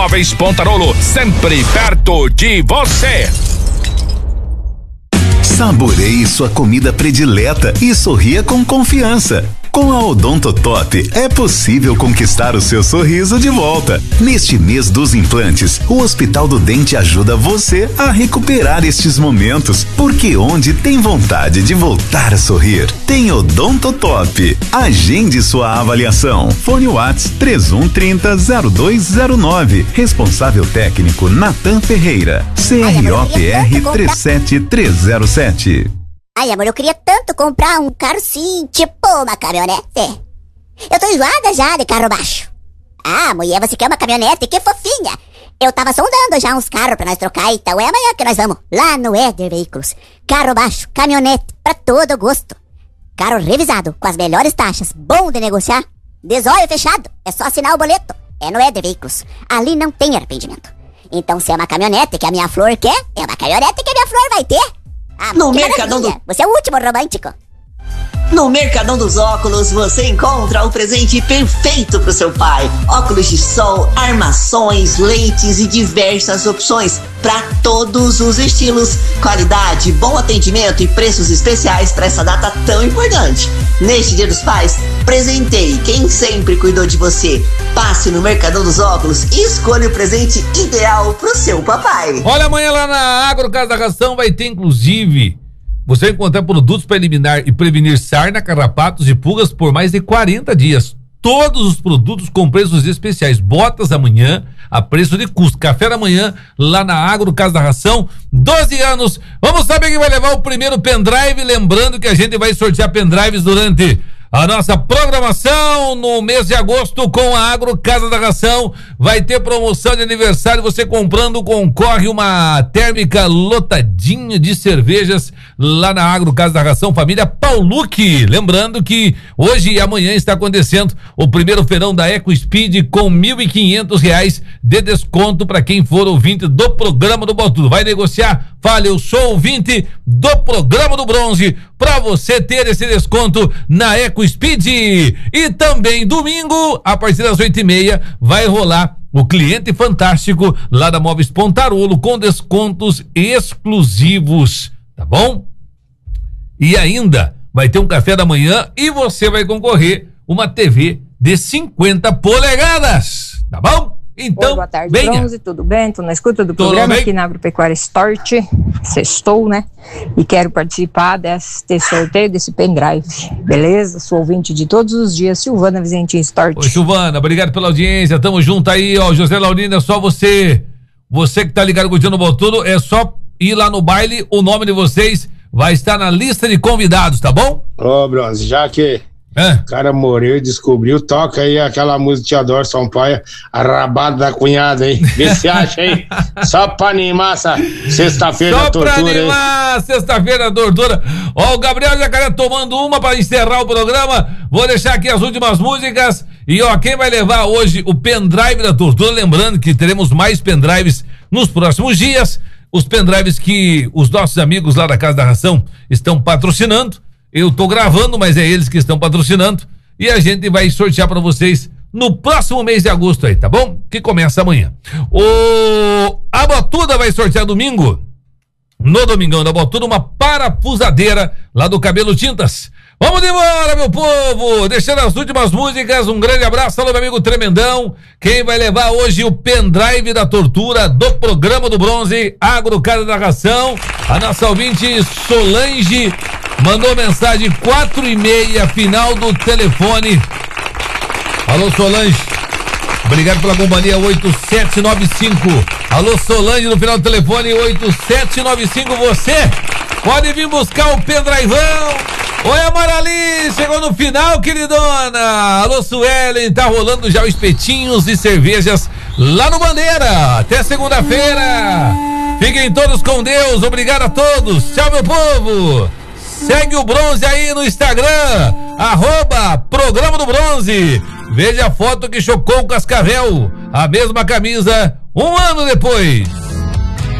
Móveis Pontarolo, sempre perto de você. Saboreie sua comida predileta e sorria com confiança. Com a Odontotop é possível conquistar o seu sorriso de volta. Neste mês dos implantes, o Hospital do Dente ajuda você a recuperar estes momentos, porque onde tem vontade de voltar a sorrir, tem Odontotop. Agende sua avaliação. Fone Whats 3130-0209. Responsável técnico Natan Ferreira. CROPR 37307. Ai, amor, eu queria tanto comprar um carro sim, tipo uma caminhonete. Eu tô enjoada já de carro baixo. Ah, mulher, você quer uma caminhonete? Que fofinha. Eu tava sondando já uns carros pra nós trocar, então é amanhã que nós vamos. Lá no Éder Veículos. Carro baixo, caminhonete, pra todo gosto. Carro revisado, com as melhores taxas, bom de negociar. Desolho fechado, é só assinar o boleto. É no Éder Veículos. Ali não tem arrependimento. Então se é uma caminhonete que a minha flor quer, é uma caminhonete que a minha flor vai ter. Ah, no Mercadão do... Você é o último romântico. No Mercadão dos Óculos você encontra o presente perfeito pro seu pai. Óculos de sol, armações, lentes e diversas opções para todos os estilos. Qualidade, bom atendimento e preços especiais para essa data tão importante. Neste Dia dos Pais, presenteie quem sempre cuidou de você. Passe no Mercadão dos Óculos e escolha o presente ideal pro seu papai. Olha, amanhã lá na Agro Casa da Ração vai ter inclusive... Você vai encontrar produtos para eliminar e prevenir sarna, carrapatos e pulgas por mais de 40 dias. Todos os produtos com preços especiais. Botas amanhã a preço de custo. Café da manhã lá na Agro Casa da Ração. 12 anos. Vamos saber quem vai levar o primeiro pendrive. Lembrando que a gente vai sortear pendrives durante a nossa programação no mês de agosto com a Agro Casa da Ração. Vai ter promoção de aniversário. Você comprando concorre uma térmica lotadinha de cervejas lá na Agro Casa da Ração, família Paulucci. Lembrando que hoje e amanhã está acontecendo o primeiro feirão da EcoSpeed com R$1.500 de desconto para quem for ouvinte do programa do Botudo. Vai negociar? Fale, eu sou ouvinte do programa do Bronze, para você ter esse desconto na EcoSpeed. E também domingo, a partir das 8h30, vai rolar o cliente fantástico lá da Móveis Pontarolo com descontos exclusivos, tá bom? E ainda vai ter um café da manhã e você vai concorrer uma TV de 50 polegadas, tá bom? Então, oi, boa tarde, venha. Bronze, tudo bem? Tô na escuta do programa aqui na Agropecuária Stort. Sextou, né? E quero participar desse sorteio desse pendrive, beleza? Sou ouvinte de todos os dias, Silvana Vizentim Stort. Oi, Silvana, obrigado pela audiência, tamo junto aí, ó, José Laurino, é só você que tá ligado com o Tino Botudo, é só ir lá no baile, o nome de vocês vai estar na lista de convidados, tá bom? Ô, Bronze, já que o cara morreu e descobriu, toca aí aquela música Te Adoro, Sampaio, a rabada da cunhada, hein? Vê se acha aí, só pra animar essa sexta-feira da tortura, só pra animar, sexta-feira da tortura. Ó, o Gabriel Jacaré tomando uma pra encerrar o programa, vou deixar aqui as últimas músicas, e ó, quem vai levar hoje o pendrive da tortura, lembrando que teremos mais pendrives nos próximos dias, os pendrives que os nossos amigos lá da Casa da Ração estão patrocinando. Eu tô gravando, mas é eles que estão patrocinando. E a gente vai sortear para vocês no próximo mês de agosto aí, tá bom? Que começa amanhã. A Botuda vai sortear domingo. No domingão da Botuda, uma parafusadeira lá do Cabelo Tintas. Vamos embora, meu povo! Deixando as últimas músicas, um grande abraço, alô, meu amigo Tremendão. Quem vai levar hoje o pendrive da tortura do programa do Bronze, Agro Casa da Ração, a nossa ouvinte Solange mandou mensagem 4h30, final do telefone. Alô, Solange, obrigado pela companhia, 8795. Alô, Solange, no final do telefone, 8795, você pode vir buscar o pendrivão. Oi, Amarali, chegou no final, queridona. Alô, Suelen, tá rolando já os espetinhos e cervejas lá no Bandeira. Até segunda-feira. Fiquem todos com Deus, obrigado a todos. Tchau, meu povo. Segue o Bronze aí no Instagram, @Programa do Bronze. Veja a foto que chocou o Cascavel, a mesma camisa, um ano depois.